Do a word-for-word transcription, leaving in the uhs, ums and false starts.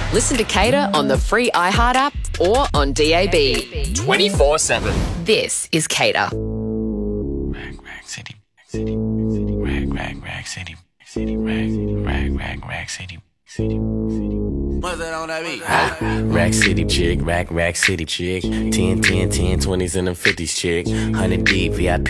Listen to Cater on the free iHeart app or on D A B. twenty-four seven. This is Cater. Rag, rag, city, city, city, rag, rag, rag, city, city, rag, rag, rag, rag, city, city, city. What's that on that beat? Rack City chick, rack, rack city chick. ten, ten, ten, twenties and them fifties chick. one hundred deep, V I P.